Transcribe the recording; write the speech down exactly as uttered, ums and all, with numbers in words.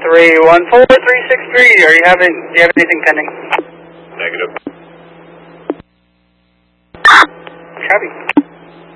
three one four three six three. Are you having? Do you have anything pending? Negative.